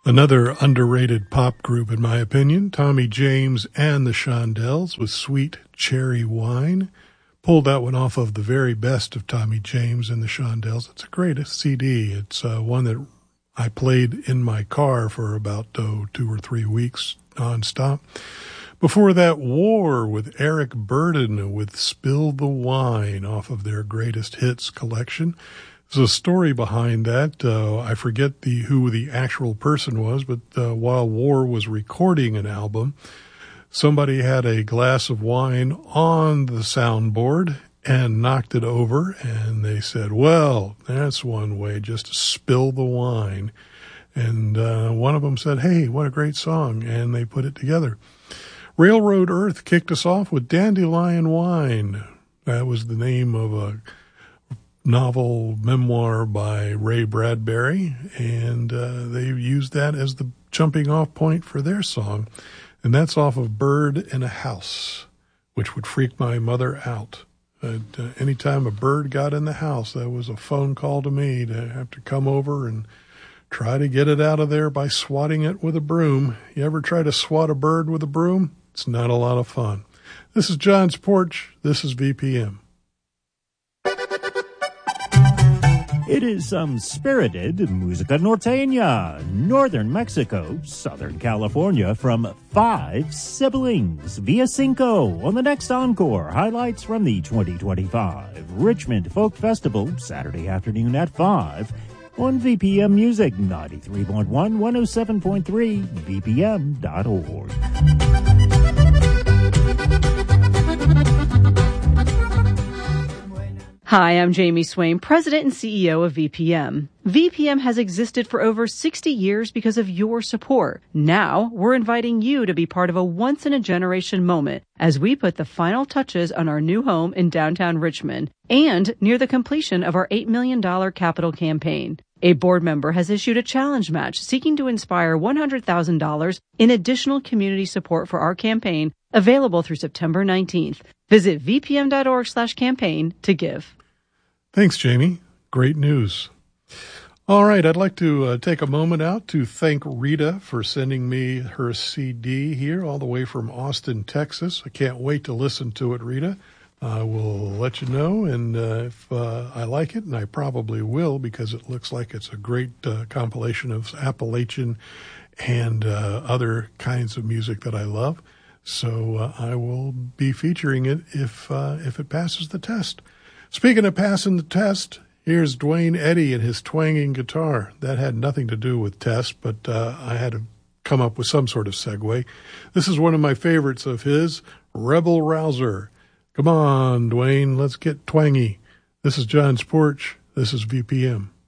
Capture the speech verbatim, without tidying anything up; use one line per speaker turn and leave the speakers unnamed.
Another underrated pop group, in my opinion, Tommy James and the Shondells with Sweet Cherry Wine. Pulled that one off of the very best of Tommy James and the Shondells. It's a great C D. It's uh, one that I played in my car for about oh, two or three weeks nonstop. Before that, War with Eric Burdon with Spill the Wine off of their greatest hits collection. There's a story behind that. Uh, I forget the who the actual person was, but uh, while War was recording an album, somebody had a glass of wine on the soundboard and knocked it over, and they said, well, that's one way just to spill the wine. And uh, one of them said, hey, what a great song, and they put it together. Railroad Earth kicked us off with Dandelion Wine. That was the name of a novel memoir by Ray Bradbury, and uh, they used that as the jumping off point for their song, and that's off of Bird in a House, which would freak my mother out. Uh, anytime a bird got in the house, that was a phone call to me to have to come over and try to get it out of there by swatting it with a broom. You ever try to swat a bird with a broom? It's not a lot of fun. This is John's Porch. This is V P M.
It is some spirited música norteña, northern Mexico, southern California, from Five Siblings via Cinco on the next Encore. Highlights from the twenty twenty-five Richmond Folk Festival, Saturday afternoon at five on V P M Music, ninety-three point one, one oh seven point three, V P M dot org.
Hi, I'm Jamie Swain, President and C E O of V P M. V P M has existed for over sixty years because of your support. Now, we're inviting you to be part of a once-in-a-generation moment as we put the final touches on our new home in downtown Richmond and near the completion of our eight million dollars capital campaign. A board member has issued a challenge match seeking to inspire one hundred thousand dollars in additional community support for our campaign, available through September nineteenth. Visit V P M dot org slash campaign to give.
Thanks, Jamie. Great news. All right, I'd like to uh, take a moment out to thank Rita for sending me her C D here all the way from Austin, Texas. I can't wait to listen to it, Rita. I will let you know, and uh, if uh, I like it, and I probably will because it looks like it's a great uh, compilation of Appalachian and uh, other kinds of music that I love. So uh, I will be featuring it if uh, if it passes the test. Speaking of passing the test, here's Dwayne Eddy and his twanging guitar. That had nothing to do with test, but uh, I had to come up with some sort of segue. This is one of my favorites of his, Rebel Rouser. Come on, Dwayne, let's get twangy. This is John's Porch. This is V P M.